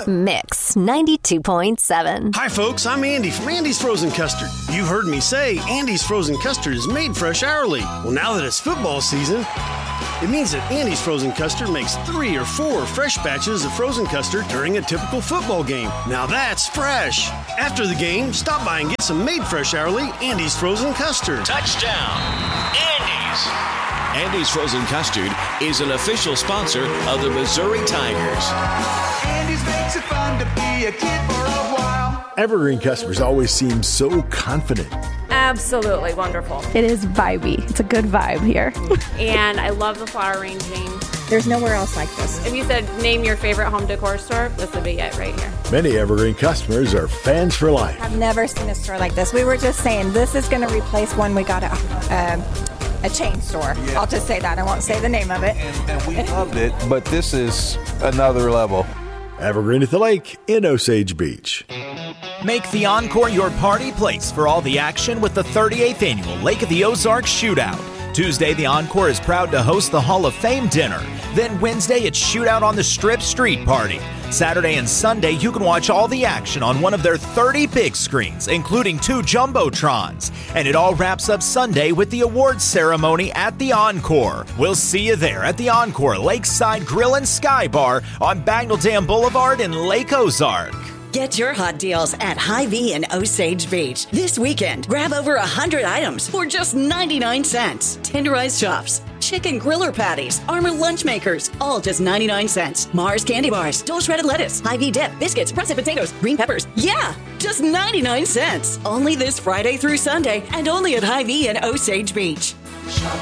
Mix 92.7. Hi, folks. I'm Andy from Andy's Frozen Custard. You've heard me say Andy's Frozen Custard is made fresh hourly. Well, now that it's football season, it means that Andy's Frozen Custard makes 3 or 4 fresh batches of frozen custard during a typical football game. Now that's fresh. After the game, stop by and get some made fresh hourly Andy's Frozen Custard. Touchdown, Andy's. Andy's Frozen Custard is an official sponsor of the Missouri Tigers. Andy's makes it fun to be a kid for a while. Evergreen customers always seem so confident. Absolutely wonderful. It is vibey. It's a good vibe here. And I love the flower arranging. There's nowhere else like this. If you said name your favorite home decor store, this would be it right here. Many Evergreen customers are fans for life. I've never seen a store like this. We were just saying this is going to replace one we got at a chain store. Yeah. I'll just say that. I won't say the name of it. And we loved it, but this is another level. Evergreen at the Lake in Osage Beach. Make the Encore your party place for all the action with the 38th Annual Lake of the Ozarks Shootout. Tuesday, the Encore is proud to host the Hall of Fame dinner. Then Wednesday, it's Shootout on the Strip Street Party. Saturday and Sunday, you can watch all the action on one of their 30 big screens, including 2 Jumbotrons. And it all wraps up Sunday with the awards ceremony at the Encore. We'll see you there at the Encore Lakeside Grill and Sky Bar on Bagnell Dam Boulevard in Lake Ozark. Get your hot deals at Hy-Vee in Osage Beach. This weekend, grab over 100 items for just 99 cents. Tenderized chops, chicken griller patties, Armour lunch makers, all just 99 cents. Mars candy bars, Dole shredded lettuce, Hy-Vee dip, biscuits, russet potatoes, green peppers. Yeah, just 99 cents. Only this Friday through Sunday and only at Hy-Vee in Osage Beach.